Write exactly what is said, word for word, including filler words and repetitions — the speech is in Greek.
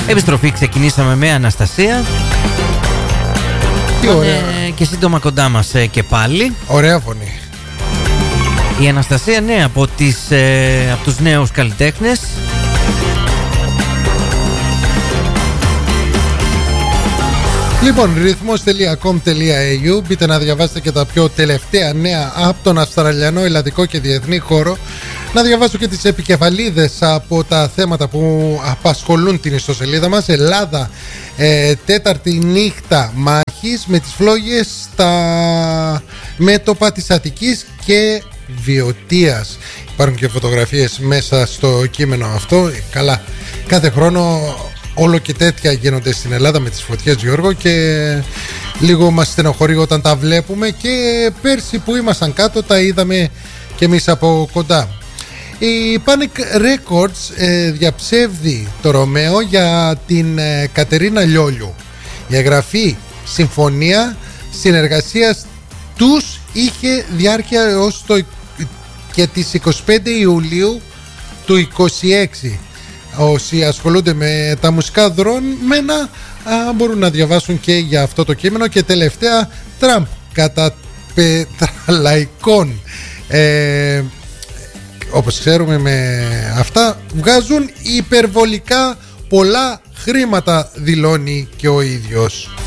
Επιστροφή ξεκινήσαμε με Αναστασία. Τι ωραία. Ε, και σύντομα κοντά μας ε, και πάλι. Ωραία φωνή. Η Αναστασία, ναι, από, τις, ε, από τους νέους καλλιτέχνες. Λοιπόν, ρυθμός τελεία κομ τελεία έι γιου. Μπείτε να διαβάσετε και τα πιο τελευταία νέα από τον Αυστραλιανό, ελλαδικό και διεθνή χώρο. Να διαβάσω και τις επικεφαλίδες από τα θέματα που απασχολούν την ιστοσελίδα μας. Ελλάδα, ε, τέταρτη νύχτα μάχης με τις φλόγες στα μέτωπα της Αττικής και Βιωτίας. Υπάρχουν και φωτογραφίες μέσα στο κείμενο αυτό. Καλά, κάθε χρόνο όλο και τέτοια γίνονται στην Ελλάδα με τις φωτιές, Γιώργο, και λίγο μας στενοχωρεί όταν τα βλέπουμε, και πέρσι που ήμασταν κάτω τα είδαμε και εμείς από κοντά. Η Panic Records ε, διαψεύδει το Ρωμαίο για την ε, Κατερίνα Λιόλιου. Η εγγραφή συμφωνία συνεργασίας τους είχε διάρκεια έως το και τις εικοστή πέμπτη Ιουλίου του είκοσι έξι. Όσοι ασχολούνται με τα μουσικά δρόμενα α, μπορούν να διαβάσουν και για αυτό το κείμενο. Και τελευταία, Τραμπ κατά πετραλαϊκών, ε, όπως ξέρουμε με αυτά βγάζουν υπερβολικά πολλά χρήματα, δηλώνει και ο ίδιος.